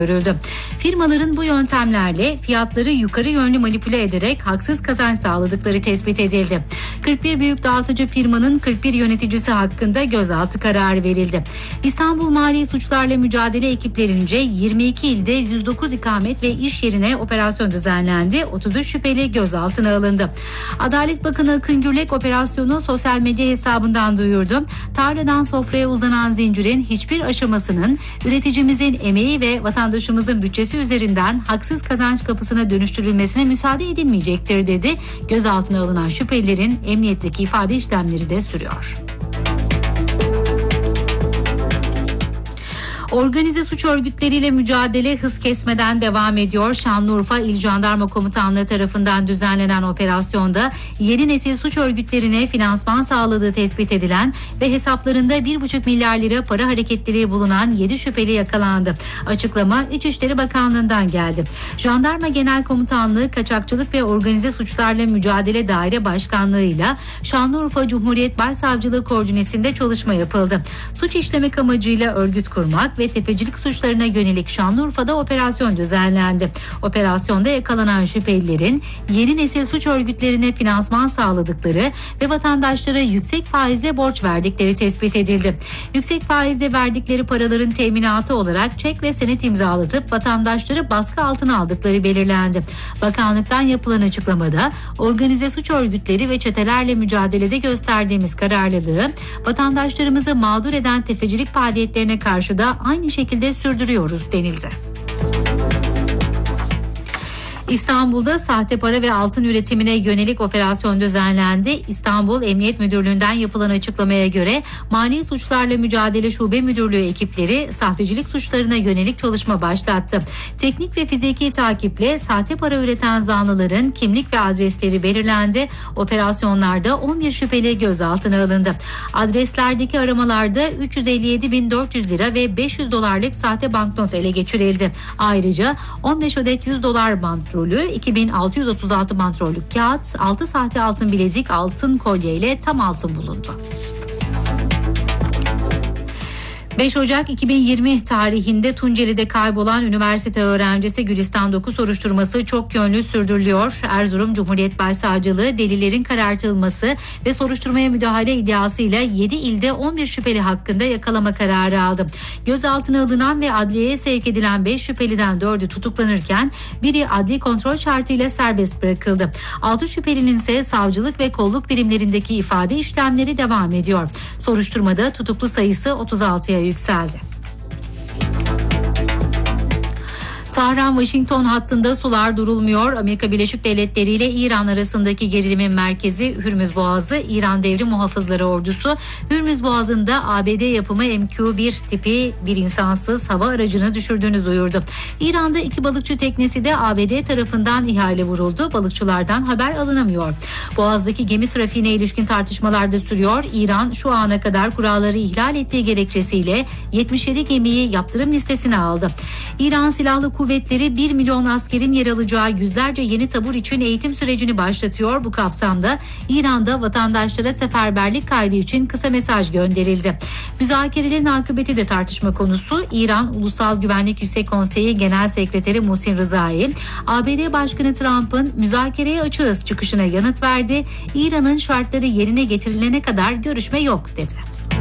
görüldü. Firmaların bu yöntemlerle fiyatları yukarı yönlü manipüle ederek haksız kazanç sağladıkları tespit edildi. 41 büyük dağıtıcı firmanın 41 yöneticisi hakkında gözaltı kararı verildi. İstanbul Mali Suçlarla Mücadele ekiplerince 22 ilde 109 ikamet ve iş yerine operasyon düzenlendi. 33 şüpheli gözaltına alındı. Adalet Bakanı Akın Gürlek operasyonu sosyal medya hesabından duyurdu. Tarladan sofraya uzanan zincirin hiçbir aşamasının üreticimizin emeği ve vatandaşımızın bütçesi üzerinden haksız kazanç kapısına dönüştürülmesine müsaade edilmeyecektir dedi. Gözaltına alınan şüphelilerin emniyetteki ifade işlemleri de sürüyor. Organize suç örgütleriyle mücadele hız kesmeden devam ediyor. Şanlıurfa İl Jandarma Komutanlığı tarafından düzenlenen operasyonda yeni nesil suç örgütlerine finansman sağladığı tespit edilen ve hesaplarında 1,5 milyar lira para hareketleri bulunan 7 şüpheli yakalandı. Açıklama İçişleri Bakanlığı'ndan geldi. Jandarma Genel Komutanlığı Kaçakçılık ve Organize Suçlarla Mücadele Daire Başkanlığı'yla Şanlıurfa Cumhuriyet Başsavcılığı koordinesinde çalışma yapıldı. Suç işlemek amacıyla örgüt kurmak ve tefecilik suçlarına yönelik Şanlıurfa'da operasyon düzenlendi. Operasyonda yakalanan şüphelilerin yeni nesil suç örgütlerine finansman sağladıkları ve vatandaşlara yüksek faizle borç verdikleri tespit edildi. Yüksek faizle verdikleri paraların teminatı olarak çek ve senet imzalatıp vatandaşları baskı altına aldıkları belirlendi. Bakanlıktan yapılan açıklamada organize suç örgütleri ve çetelerle mücadelede gösterdiğimiz kararlılığı vatandaşlarımızı mağdur eden tefecilik faaliyetlerine karşı da aynı şekilde sürdürüyoruz denildi. İstanbul'da sahte para ve altın üretimine yönelik operasyon düzenlendi. İstanbul Emniyet Müdürlüğü'nden yapılan açıklamaya göre Mali Suçlarla Mücadele Şube Müdürlüğü ekipleri sahtecilik suçlarına yönelik çalışma başlattı. Teknik ve fiziki takiple sahte para üreten zanlıların kimlik ve adresleri belirlendi. Operasyonlarda 11 şüpheli gözaltına alındı. Adreslerdeki aramalarda 357.400 lira ve 500 dolarlık sahte banknot ele geçirildi. Ayrıca 15 adet 100 dolar bantrolü, 2636 bantrollük kağıt, 6 sahte altın bilezik, altın kolye ile tam altın bulundu. 5 Ocak 2020 tarihinde Tunceli'de kaybolan üniversite öğrencisi Gülistan Doku soruşturması çok yönlü sürdürülüyor. Erzurum Cumhuriyet Başsavcılığı delillerin karartılması ve soruşturmaya müdahale iddiasıyla 7 ilde 11 şüpheli hakkında yakalama kararı aldı. Gözaltına alınan ve adliyeye sevk edilen 5 şüpheliden 4'ü tutuklanırken biri adli kontrol şartıyla serbest bırakıldı. 6 şüphelinin ise savcılık ve kolluk birimlerindeki ifade işlemleri devam ediyor. Soruşturmada tutuklu sayısı 36'ya yükseldi. Tahran-Washington hattında sular durulmuyor. Amerika Birleşik Devletleri ile İran arasındaki gerilimin merkezi Hürmüz Boğazı. İran Devrim Muhafızları Ordusu Hürmüz Boğazı'nda ABD yapımı MQ-1 tipi bir insansız hava aracını düşürdüğünü duyurdu. İran'da 2 balıkçı teknesi de ABD tarafından ihale vuruldu. Balıkçılardan haber alınamıyor. Boğaz'daki gemi trafiğine ilişkin tartışmalar da sürüyor. İran şu ana kadar kuralları ihlal ettiği gerekçesiyle 77 gemiyi yaptırım listesine aldı. İran Silahlı Kuvvetleri 1 milyon askerin yer alacağı yüzlerce yeni tabur için eğitim sürecini başlatıyor. Bu kapsamda İran'da vatandaşlara seferberlik kaydı için kısa mesaj gönderildi. Müzakerelerin akıbeti de tartışma konusu. İran Ulusal Güvenlik Yüksek Konseyi Genel Sekreteri Muhsin Rızai, ABD Başkanı Trump'ın müzakereye açığız çıkışına yanıt verdi. İran'ın şartları yerine getirilene kadar görüşme yok dedi.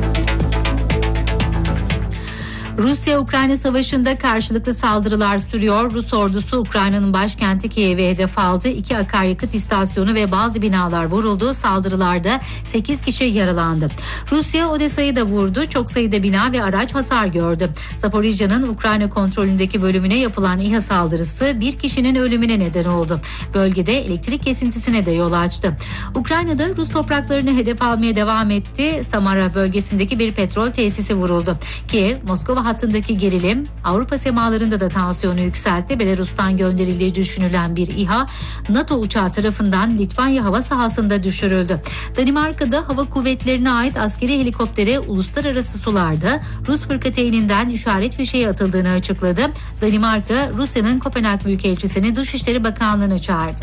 Rusya-Ukrayna savaşında karşılıklı saldırılar sürüyor. Rus ordusu Ukrayna'nın başkenti Kiev'e hedef aldı. 2 akaryakıt istasyonu ve bazı binalar vuruldu. Saldırılarda 8 kişi yaralandı. Rusya Odessa'yı da vurdu. Çok sayıda bina ve araç hasar gördü. Zaporijya'nın Ukrayna kontrolündeki bölümüne yapılan İHA saldırısı bir kişinin ölümüne neden oldu. Bölgede elektrik kesintisine de yol açtı. Ukrayna'da Rus topraklarını hedef almaya devam etti. Samara bölgesindeki bir petrol tesisi vuruldu. Kiev, Moskova hattındaki gerilim Avrupa semalarında da tansiyonu yükseltti. Belarus'tan gönderildiği düşünülen bir İHA NATO uçağı tarafından Litvanya hava sahasında düşürüldü. Danimarka'da hava kuvvetlerine ait askeri helikoptere uluslararası sularda Rus fırkateyninden işaret fişeği atıldığını açıkladı. Danimarka, Rusya'nın Kopenhag Büyükelçisini Dışişleri Bakanlığı'na çağırdı.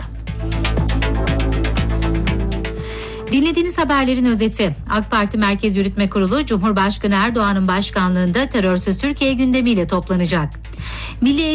Dinlediğiniz haberlerin özeti. AK Parti Merkez Yürütme Kurulu Cumhurbaşkanı Erdoğan'ın başkanlığında terörsüz Türkiye gündemiyle toplanacak. Milli